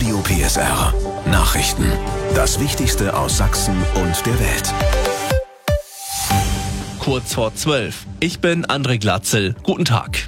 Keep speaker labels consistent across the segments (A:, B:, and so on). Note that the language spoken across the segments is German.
A: Radio PSR. Nachrichten. Das Wichtigste aus Sachsen und der Welt.
B: Kurz vor 12. Ich bin André Glatzel. Guten Tag.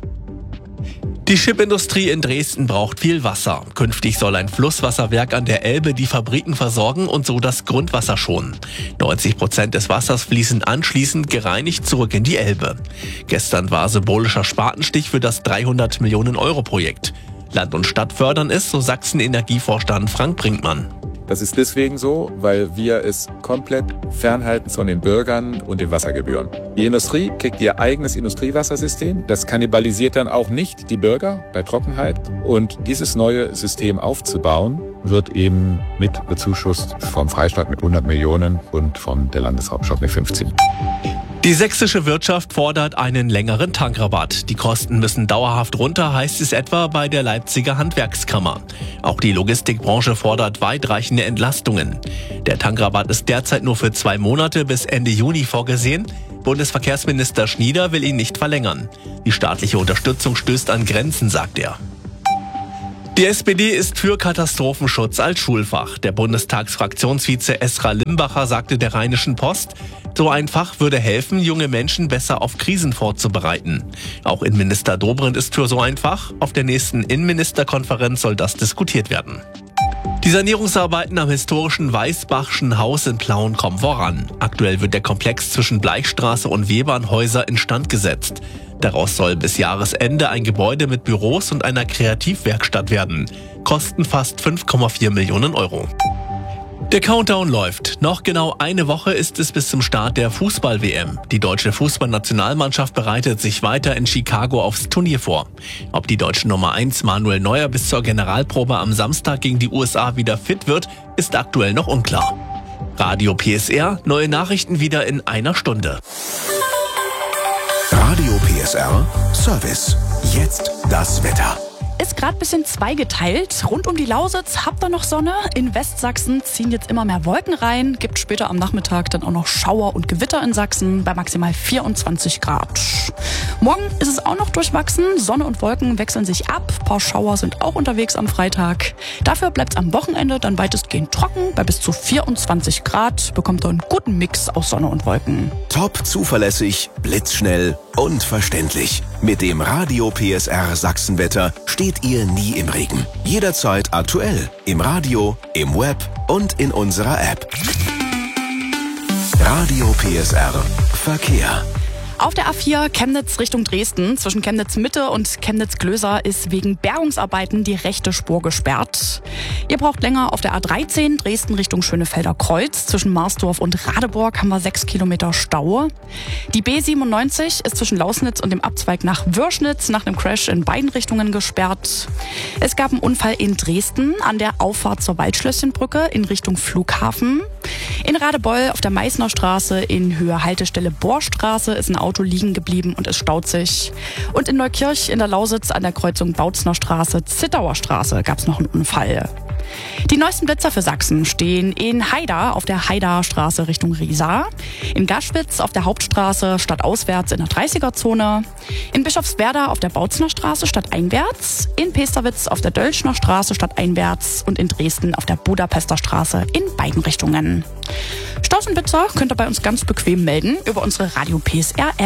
B: Die Chipindustrie in Dresden braucht viel Wasser. Künftig soll ein Flusswasserwerk an der Elbe die Fabriken versorgen und so das Grundwasser schonen. 90% des Wassers fließen anschließend gereinigt zurück in die Elbe. Gestern war symbolischer Spatenstich für das 300 Millionen Euro Projekt. Land und Stadt fördern es, so Sachsen-Energievorstand Frank Brinkmann.
C: Das ist deswegen so, weil wir es komplett fernhalten von den Bürgern und den Wassergebühren. Die Industrie kriegt ihr eigenes Industriewassersystem. Das kannibalisiert dann auch nicht die Bürger bei Trockenheit. Und dieses neue System aufzubauen, wird eben mit bezuschusst vom Freistaat mit 100 Millionen und von der Landeshauptstadt mit 15.
B: Die sächsische Wirtschaft fordert einen längeren Tankrabatt. Die Kosten müssen dauerhaft runter, heißt es etwa bei der Leipziger Handwerkskammer. Auch die Logistikbranche fordert weitreichende Entlastungen. Der Tankrabatt ist derzeit nur für 2 Monate bis Ende Juni vorgesehen. Bundesverkehrsminister Schnieder will ihn nicht verlängern. Die staatliche Unterstützung stößt an Grenzen, sagt er. Die SPD ist für Katastrophenschutz als Schulfach. Der Bundestagsfraktionsvize Esra Limbacher sagte der Rheinischen Post, so ein Fach würde helfen, junge Menschen besser auf Krisen vorzubereiten. Auch Innenminister Dobrindt ist für so ein Fach. Auf der nächsten Innenministerkonferenz soll das diskutiert werden. Die Sanierungsarbeiten am historischen Weißbachschen Haus in Plauen kommen voran. Aktuell wird der Komplex zwischen Bleichstraße und Webernhäuser instand gesetzt. Daraus soll bis Jahresende ein Gebäude mit Büros und einer Kreativwerkstatt werden. Kosten fast 5,4 Millionen Euro. Der Countdown läuft. Noch genau eine Woche ist es bis zum Start der Fußball-WM. Die deutsche Fußballnationalmannschaft bereitet sich weiter in Chicago aufs Turnier vor. Ob die deutsche Nummer 1 Manuel Neuer bis zur Generalprobe am Samstag gegen die USA wieder fit wird, ist aktuell noch unklar. Radio PSR, neue Nachrichten wieder in einer Stunde.
A: Radio PSR Service. Jetzt das Wetter.
D: Ist gerade ein bisschen zweigeteilt. Rund um die Lausitz habt ihr noch Sonne. In Westsachsen ziehen jetzt immer mehr Wolken rein. Gibt später am Nachmittag dann auch noch Schauer und Gewitter in Sachsen bei maximal 24 Grad. Morgen ist es auch noch durchwachsen. Sonne und Wolken wechseln sich ab. Ein paar Schauer sind auch unterwegs am Freitag. Dafür bleibt es am Wochenende dann weitestgehend trocken. Bei bis zu 24 Grad bekommt ihr einen guten Mix aus Sonne und Wolken.
A: Top zuverlässig, blitzschnell und verständlich. Mit dem Radio PSR Sachsenwetter steht ihr nie im Regen. Jederzeit aktuell. Im Radio, im Web und in unserer App. Radio PSR Verkehr.
D: Auf der A4 Chemnitz Richtung Dresden zwischen Chemnitz Mitte und Chemnitz Glöser ist wegen Bergungsarbeiten die rechte Spur gesperrt. Ihr braucht länger auf der A13 Dresden Richtung Schönefelder Kreuz. Zwischen Marsdorf und Radeburg haben wir 6 Kilometer Stau. Die B97 ist zwischen Lausnitz und dem Abzweig nach Würschnitz nach einem Crash in beiden Richtungen gesperrt. Es gab einen Unfall in Dresden an der Auffahrt zur Waldschlösschenbrücke in Richtung Flughafen. In Radebeul auf der Meißner Straße in Höhe Haltestelle Bohrstraße ist ein Auto liegen geblieben und es staut sich. Und in Neukirch in der Lausitz an der Kreuzung Bautzner Straße, Zittauer Straße gab es noch einen Unfall. Die neuesten Blitzer für Sachsen stehen in Haida auf der Haidaer-Straße Richtung Riesa, in Gaschwitz auf der Hauptstraße stadtauswärts in der 30er-Zone, in Bischofswerda auf der Bautzner Straße stadteinwärts, in Pesterwitz auf der Dölschner Straße stadteinwärts und in Dresden auf der Budapester Straße in beiden Richtungen. Staus und Blitzer könnt ihr bei uns ganz bequem melden über unsere Radio PSR App.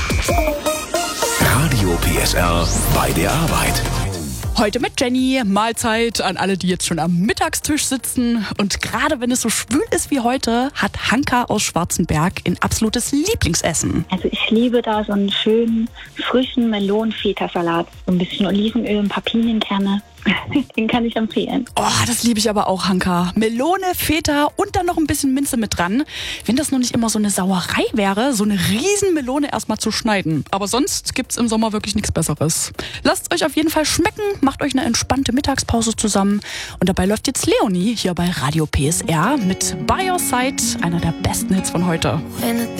A: Radio PSR bei der Arbeit.
D: Heute mit Jenny. Mahlzeit an alle, die jetzt schon am Mittagstisch sitzen. Und gerade wenn es so schwül ist wie heute, hat Hanka aus Schwarzenberg ein absolutes Lieblingsessen.
E: Also ich liebe da so einen schönen, frischen Melonen-Feta-Salat. So ein bisschen Olivenöl, ein paar Pinienkerne. Den kann ich empfehlen.
D: Oh, das liebe ich aber auch, Hanka. Melone, Feta und dann noch ein bisschen Minze mit dran. Wenn das nur nicht immer so eine Sauerei wäre, so eine riesen Melone erstmal zu schneiden. Aber sonst gibt's im Sommer wirklich nichts Besseres. Lasst euch auf jeden Fall schmecken, macht euch eine entspannte Mittagspause zusammen. Und dabei läuft jetzt Leonie hier bei Radio PSR mit By Your Side, einer der besten Hits von heute.